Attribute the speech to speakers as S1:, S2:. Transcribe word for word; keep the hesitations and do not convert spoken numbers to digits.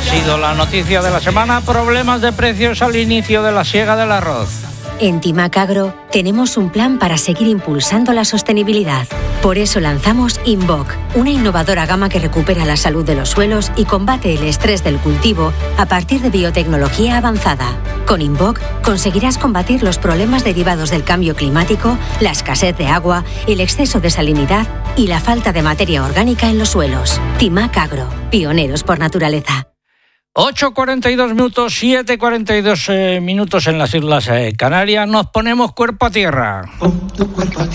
S1: sido la noticia de la semana, problemas de precios al inicio de la siega del arroz.
S2: En Timac Agro tenemos un plan para seguir impulsando la sostenibilidad. Por eso lanzamos Invoc, una innovadora gama que recupera la salud de los suelos y combate el estrés del cultivo a partir de biotecnología avanzada. Con Invoc conseguirás combatir los problemas derivados del cambio climático, la escasez de agua, el exceso de salinidad y la falta de materia orgánica en los suelos. Timac Agro, pioneros por naturaleza.
S1: ocho cuarenta y dos minutos, siete cuarenta y dos eh, minutos en las Islas eh, Canarias. Nos ponemos cuerpo a tierra.
S3: Pon tu cuerpo a tierra.